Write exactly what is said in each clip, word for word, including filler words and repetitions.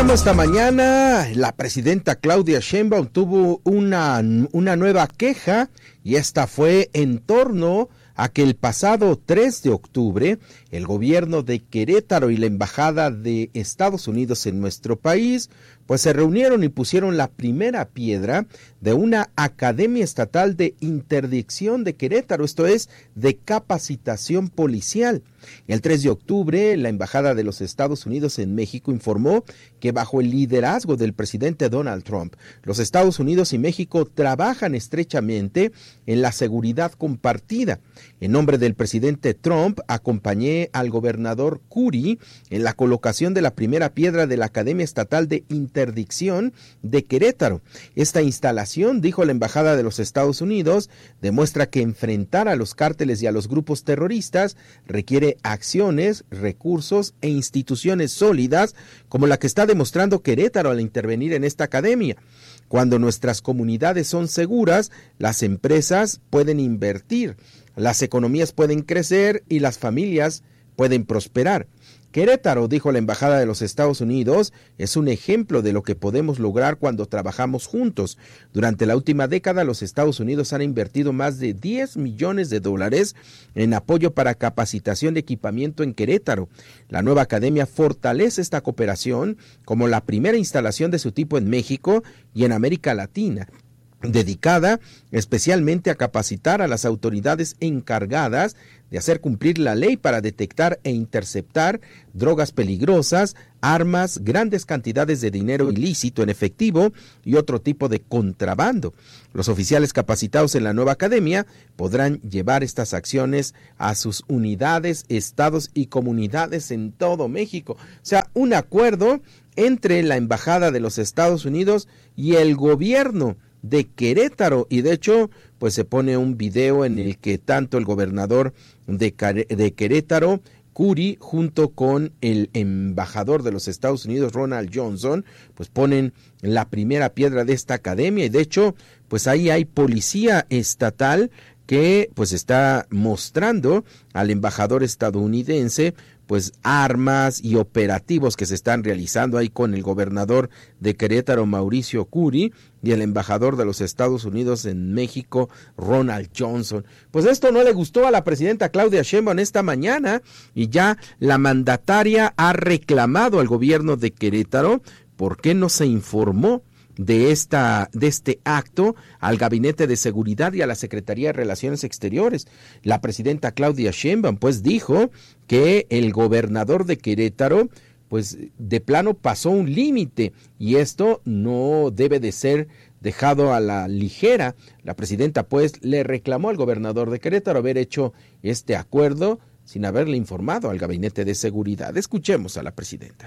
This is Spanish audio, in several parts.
Informo esta mañana, la presidenta Claudia Sheinbaum tuvo una, una nueva queja y esta fue en torno a que el pasado tres de octubre el gobierno de Querétaro y la embajada de Estados Unidos en nuestro país pues se reunieron y pusieron la primera piedra de una Academia Estatal de Interdicción de Querétaro, esto es, de capacitación policial. El tres de octubre, la Embajada de los Estados Unidos en México informó que bajo el liderazgo del presidente Donald Trump, los Estados Unidos y México trabajan estrechamente en la seguridad compartida. En nombre del presidente Trump, acompañé al gobernador Curry en la colocación de la primera piedra de la Academia Estatal de Interdicción de Querétaro. Esta instalación, dijo la Embajada de los Estados Unidos, demuestra que enfrentar a los cárteles y a los grupos terroristas requiere acciones, recursos e instituciones sólidas como la que está demostrando Querétaro al intervenir en esta academia. Cuando nuestras comunidades son seguras, las empresas pueden invertir, las economías pueden crecer y las familias pueden prosperar. Querétaro, dijo la Embajada de los Estados Unidos, es un ejemplo de lo que podemos lograr cuando trabajamos juntos. Durante la última década, los Estados Unidos han invertido más de diez millones de dólares en apoyo para capacitación de equipamiento en Querétaro. La nueva academia fortalece esta cooperación como la primera instalación de su tipo en México y en América Latina, dedicada especialmente a capacitar a las autoridades encargadas de hacer cumplir la ley para detectar e interceptar drogas peligrosas, armas, grandes cantidades de dinero ilícito en efectivo y otro tipo de contrabando. Los oficiales capacitados en la nueva academia podrán llevar estas acciones a sus unidades, estados y comunidades en todo México. O sea, un acuerdo entre la Embajada de los Estados Unidos y el gobierno de Querétaro, y de hecho pues se pone un video en el que tanto el gobernador de, de Querétaro, Curry, junto con el embajador de los Estados Unidos, Ronald Johnson, pues ponen la primera piedra de esta academia, y de hecho pues ahí hay policía estatal que pues está mostrando al embajador estadounidense pues armas y operativos que se están realizando ahí con el gobernador de Querétaro, Mauricio Curry, y el embajador de los Estados Unidos en México, Ronald Johnson. Pues esto no le gustó a la presidenta Claudia Sheinbaum esta mañana y ya la mandataria ha reclamado al gobierno de Querétaro por qué no se informó de esta de este acto al Gabinete de Seguridad y a la Secretaría de Relaciones Exteriores. La presidenta Claudia Sheinbaum pues dijo que el gobernador de Querétaro pues de plano pasó un límite y esto no debe de ser dejado a la ligera. La presidenta pues le reclamó al gobernador de Querétaro haber hecho este acuerdo sin haberle informado al Gabinete de Seguridad. Escuchemos a la presidenta.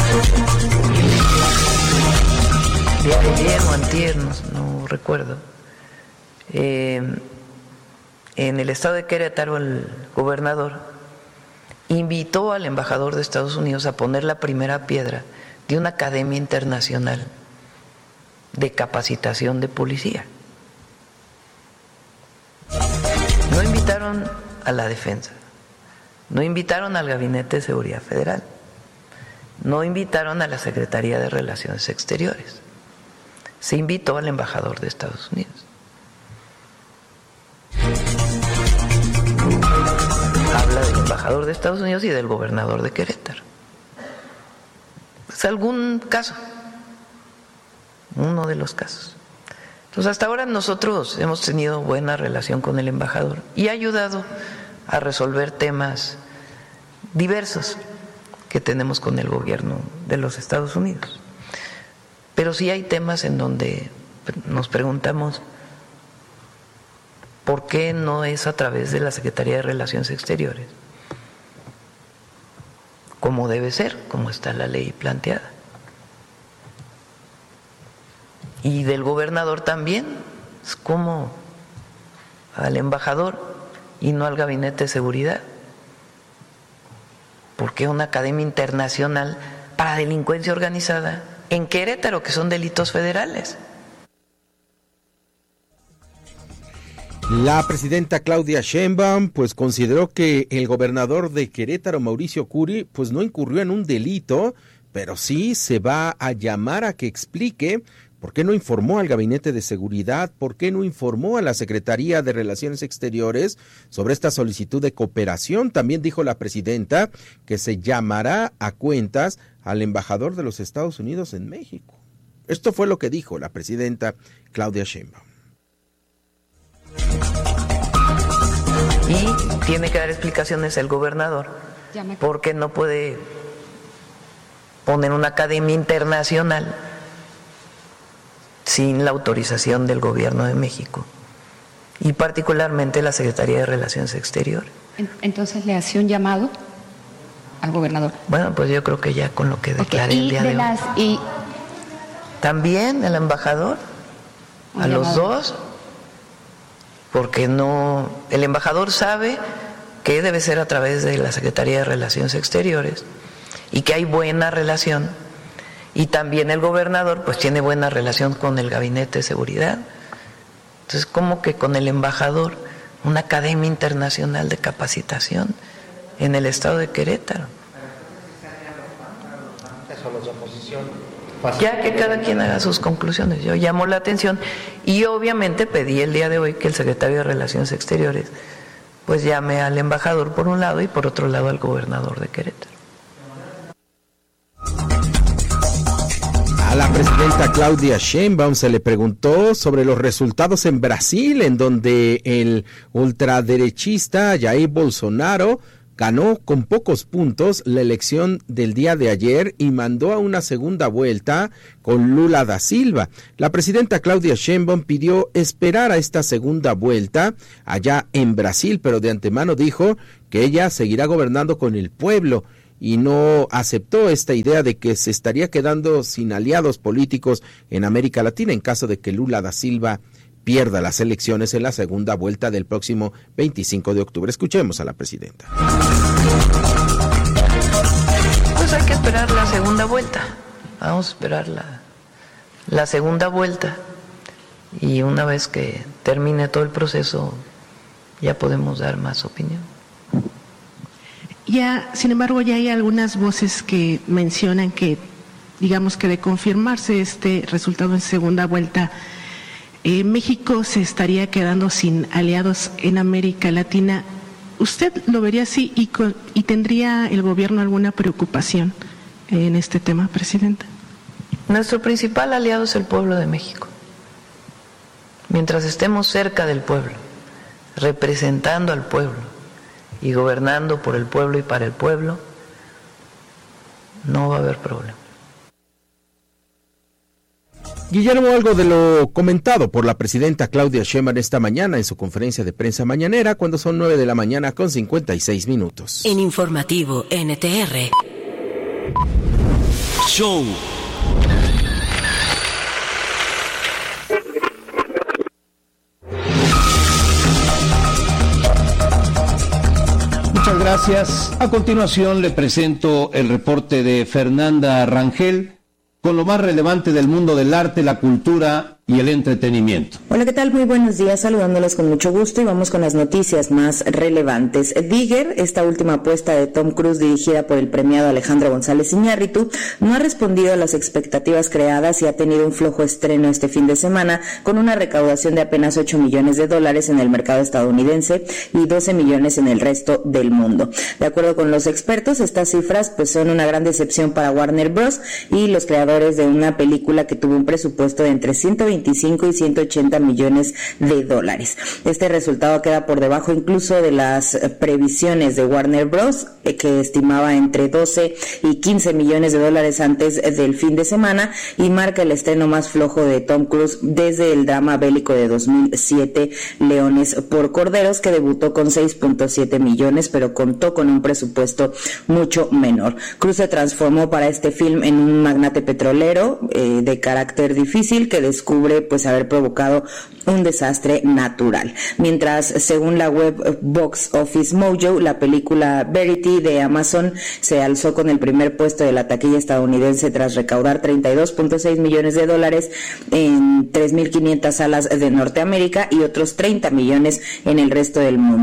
De ayer o antier, no, no recuerdo, eh, en el estado de Querétaro el gobernador invitó al embajador de Estados Unidos a poner la primera piedra de una academia internacional de capacitación de policía. No invitaron a la defensa, no invitaron al Gabinete de Seguridad Federal, no invitaron a la Secretaría de Relaciones Exteriores. Se invitó al embajador de Estados Unidos. Habla del embajador de Estados Unidos y del gobernador de Querétaro. Es algún caso, uno de los casos. Entonces, hasta ahora nosotros hemos tenido buena relación con el embajador y ha ayudado a resolver temas diversos que tenemos con el gobierno de los Estados Unidos. Pero sí hay temas en donde nos preguntamos por qué no es a través de la Secretaría de Relaciones Exteriores, como debe ser, como está la ley planteada. Y del gobernador también, es como al embajador y no al Gabinete de Seguridad. ¿Por qué una academia internacional para delincuencia organizada en Querétaro, que son delitos federales? La presidenta Claudia Sheinbaum pues consideró que el gobernador de Querétaro, Mauricio Curry, pues no incurrió en un delito pero sí se va a llamar a que explique por qué no informó al Gabinete de Seguridad, por qué no informó a la Secretaría de Relaciones Exteriores sobre esta solicitud de cooperación. También dijo la presidenta que se llamará a cuentas al embajador de los Estados Unidos en México. Esto fue lo que dijo la presidenta Claudia Sheinbaum. Y tiene que dar explicaciones el gobernador, porque no puede poner una academia internacional sin la autorización del gobierno de México y particularmente la Secretaría de Relaciones Exteriores. Entonces, ¿le hace un llamado al gobernador? Bueno, pues yo creo que ya con lo que declaré okay. el día de, de las, hoy. Y... También el embajador, a llamado. Los dos, porque no, el embajador sabe que debe ser a través de la Secretaría de Relaciones Exteriores y que hay buena relación. Y también el gobernador pues tiene buena relación con el Gabinete de Seguridad. Entonces, ¿cómo que con el embajador una academia internacional de capacitación en el estado de Querétaro? Ya que cada quien haga sus conclusiones. Yo llamo la atención y obviamente pedí el día de hoy que el secretario de Relaciones Exteriores pues llame al embajador por un lado y por otro lado al gobernador de Querétaro. A la presidenta Claudia Sheinbaum se le preguntó sobre los resultados en Brasil, en donde el ultraderechista Jair Bolsonaro ganó con pocos puntos la elección del día de ayer y mandó a una segunda vuelta con Lula da Silva. La presidenta Claudia Sheinbaum pidió esperar a esta segunda vuelta allá en Brasil, pero de antemano dijo que ella seguirá gobernando con el pueblo y no aceptó esta idea de que se estaría quedando sin aliados políticos en América Latina en caso de que Lula da Silva pierda las elecciones en la segunda vuelta del próximo veinticinco de octubre. Escuchemos a la presidenta. Pues hay que esperar la segunda vuelta. Vamos a esperar la, la segunda vuelta y una vez que termine todo el proceso ya podemos dar más opinión. Ya, sin embargo, ya hay algunas voces que mencionan que, digamos que de confirmarse este resultado en segunda vuelta, eh, México se estaría quedando sin aliados en América Latina. ¿Usted lo vería así y, con, y tendría el gobierno alguna preocupación en este tema, presidenta? Nuestro principal aliado es el pueblo de México. Mientras estemos cerca del pueblo, representando al pueblo y gobernando por el pueblo y para el pueblo, no va a haber problema. Guillermo, algo de lo comentado por la presidenta Claudia Sheinbaum esta mañana en su conferencia de prensa mañanera, cuando son nueve de la mañana con cincuenta y seis minutos. En Informativo N T R. Show. Muchas gracias. A continuación le presento el reporte de Fernanda Rangel con lo más relevante del mundo del arte, la cultura y el entretenimiento. Hola, ¿qué tal? Muy buenos días, saludándolos con mucho gusto y vamos con las noticias más relevantes. Digger, esta última apuesta de Tom Cruise dirigida por el premiado Alejandro González Iñárritu, no ha respondido a las expectativas creadas y ha tenido un flojo estreno este fin de semana con una recaudación de apenas ocho millones de dólares en el mercado estadounidense y doce millones en el resto del mundo. De acuerdo con los expertos, estas cifras pues son una gran decepción para Warner Bros. Y los creadores de una película que tuvo un presupuesto de entre ciento veinticinco y ciento ochenta millones de dólares. Este resultado queda por debajo incluso de las previsiones de Warner Bros., eh, que estimaba entre doce y quince millones de dólares antes del fin de semana y marca el estreno más flojo de Tom Cruise desde el drama bélico de dos mil siete, Leones por Corderos, que debutó con seis punto siete millones, pero contó con un presupuesto mucho menor. Cruise se transformó para este film en un magnate petrolero eh, de carácter difícil que descubre pues haber provocado un desastre natural. Mientras, según la web Box Office Mojo, la película Verity de Amazon se alzó con el primer puesto de la taquilla estadounidense tras recaudar treinta y dos punto seis millones de dólares en tres mil quinientas salas de Norteamérica y otros treinta millones en el resto del mundo.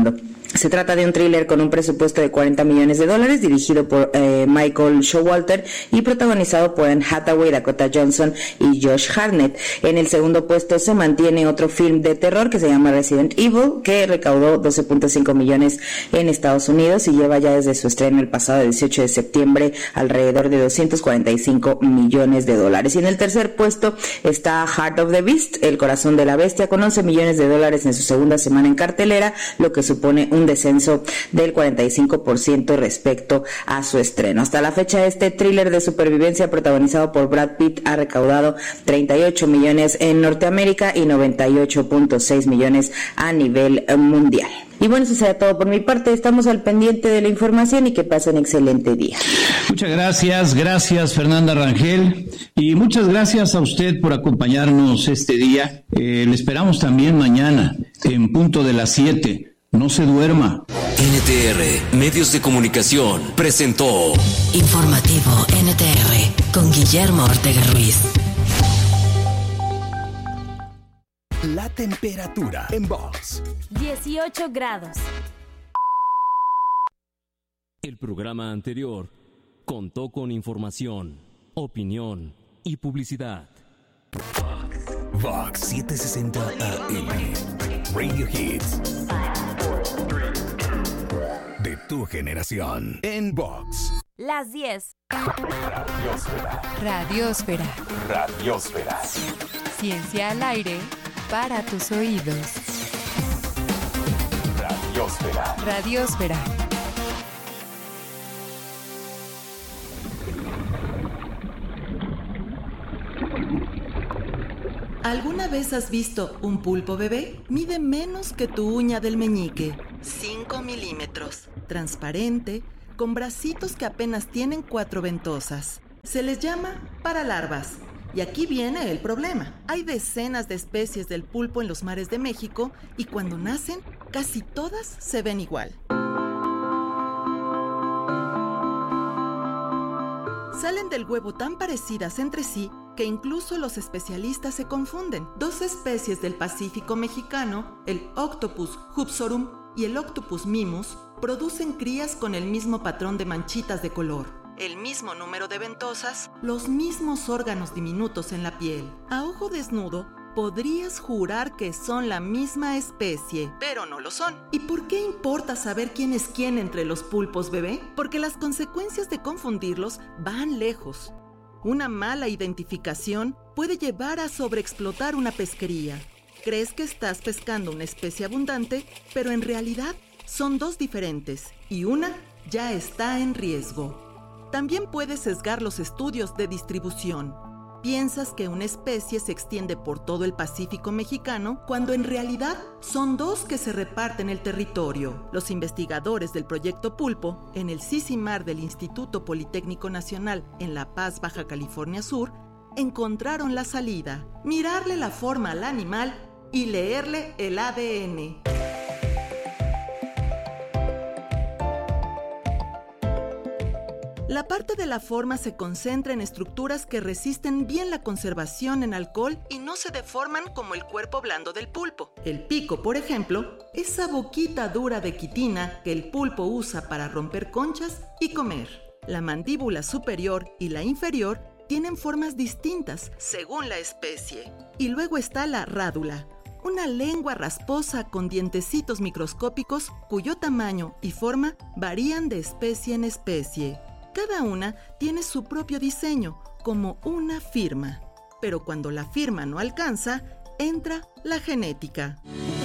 Se trata de un thriller con un presupuesto de cuarenta millones de dólares, dirigido por eh, Michael Showalter y protagonizado por Anne Hathaway, Dakota Johnson y Josh Hartnett. En el segundo puesto se mantiene otro film de terror que se llama Resident Evil, que recaudó doce punto cinco millones en Estados Unidos y lleva ya desde su estreno el pasado dieciocho de septiembre alrededor de doscientos cuarenta y cinco millones de dólares. Y en el tercer puesto está Heart of the Beast, El Corazón de la Bestia, con once millones de dólares en su segunda semana en cartelera, lo que supone un descenso del cuarenta y cinco por ciento respecto a su estreno. Hasta la fecha, este thriller de supervivencia protagonizado por Brad Pitt ha recaudado treinta y ocho millones en Norteamérica y noventa y ocho punto seis millones a nivel mundial. Y bueno, eso será todo por mi parte. Estamos al pendiente de la información y que pasen un excelente día. Muchas gracias, gracias Fernanda Rangel, y muchas gracias a usted por acompañarnos este día. Eh, le esperamos también mañana en punto de las siete. No se duerma. N T R, Medios de Comunicación, presentó Informativo N T R con Guillermo Ortega Ruiz. La temperatura en Vox. dieciocho grados. El programa anterior contó con información, opinión y publicidad. Vox setecientos sesenta A M. Radio Hits. De tu generación. En Vox. Las diez. Radiosfera. Radiosfera. Radiosfera. Ciencia al aire para tus oídos. Radiosfera. Radiosfera. ¿Alguna vez has visto un pulpo bebé? Mide menos que tu uña del meñique, cinco milímetros, transparente, con bracitos que apenas tienen cuatro ventosas. Se les llama paralarvas. Y aquí viene el problema. Hay decenas de especies del pulpo en los mares de México y cuando nacen, casi todas se ven igual. Salen del huevo tan parecidas entre sí que incluso los especialistas se confunden. Dos especies del Pacífico mexicano, el Octopus hupsorum y el Octopus mimus, producen crías con el mismo patrón de manchitas de color, el mismo número de ventosas, los mismos órganos diminutos en la piel. A ojo desnudo, podrías jurar que son la misma especie, pero no lo son. ¿Y por qué importa saber quién es quién entre los pulpos bebé? Porque las consecuencias de confundirlos van lejos. Una mala identificación puede llevar a sobreexplotar una pesquería. Crees que estás pescando una especie abundante, pero en realidad son dos diferentes y una ya está en riesgo. También puedes sesgar los estudios de distribución. Piensas que una especie se extiende por todo el Pacífico mexicano cuando en realidad son dos que se reparten el territorio. Los investigadores del Proyecto Pulpo en el CICIMAR del Instituto Politécnico Nacional en La Paz, Baja California Sur, encontraron la salida: mirarle la forma al animal y leerle el A D N. La parte de la forma se concentra en estructuras que resisten bien la conservación en alcohol y no se deforman como el cuerpo blando del pulpo. El pico, por ejemplo, esa boquita dura de quitina que el pulpo usa para romper conchas y comer. La mandíbula superior y la inferior tienen formas distintas según la especie. Y luego está la rádula, una lengua rasposa con dientecitos microscópicos cuyo tamaño y forma varían de especie en especie. Cada una tiene su propio diseño, como una firma. Pero cuando la firma no alcanza, entra la genética.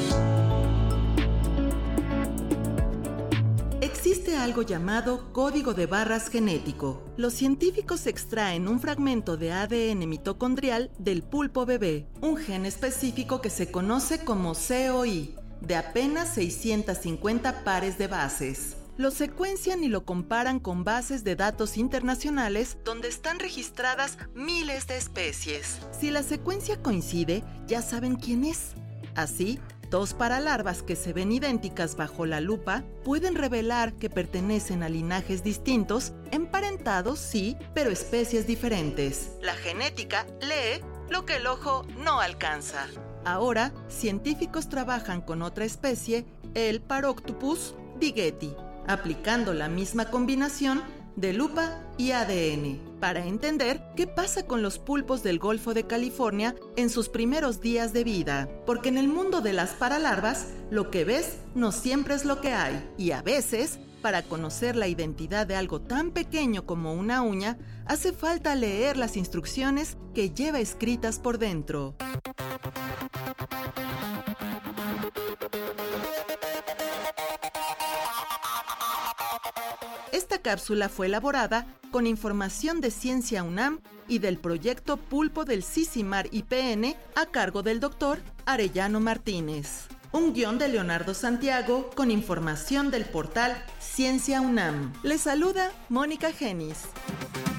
Existe algo llamado código de barras genético. Los científicos extraen un fragmento de A D N mitocondrial del pulpo bebé, un gen específico que se conoce como C O I, de apenas seiscientos cincuenta pares de bases. Lo secuencian y lo comparan con bases de datos internacionales donde están registradas miles de especies. Si la secuencia coincide, ya saben quién es. Así, dos paralarvas que se ven idénticas bajo la lupa pueden revelar que pertenecen a linajes distintos, emparentados sí, pero especies diferentes. La genética lee lo que el ojo no alcanza. Ahora, científicos trabajan con otra especie el Paroctopus digeti, aplicando la misma combinación de lupa y A D N, para entender qué pasa con los pulpos del Golfo de California en sus primeros días de vida. Porque en el mundo de las paralarvas, lo que ves no siempre es lo que hay, y a veces, para conocer la identidad de algo tan pequeño como una uña, hace falta leer las instrucciones que lleva escritas por dentro. Esta cápsula fue elaborada con información de Ciencia UNAM y del proyecto Pulpo del CICIMAR I P N a cargo del doctor Arellano Martínez. Un guión de Leonardo Santiago con información del portal Ciencia UNAM. Les saluda Mónica Genis.